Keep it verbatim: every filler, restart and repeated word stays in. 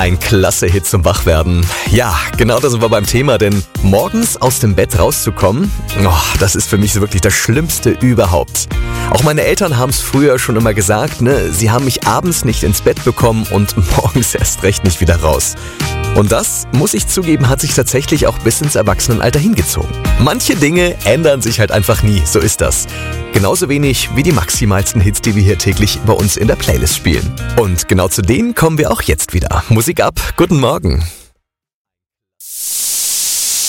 Ein klasse Hit zum Wachwerden. Ja, genau da sind wir beim Thema, denn morgens aus dem Bett rauszukommen, oh, das ist für mich so wirklich das Schlimmste überhaupt. Auch meine Eltern haben es früher schon immer gesagt, ne? Sie haben mich abends nicht ins Bett bekommen und morgens erst recht nicht wieder raus. Und das, muss ich zugeben, hat sich tatsächlich auch bis ins Erwachsenenalter hingezogen. Manche Dinge ändern sich halt einfach nie, so ist das. Genauso wenig wie die maximalsten Hits, die wir hier täglich bei uns in der Playlist spielen. Und genau zu denen kommen wir auch jetzt wieder. Musik ab, guten Morgen.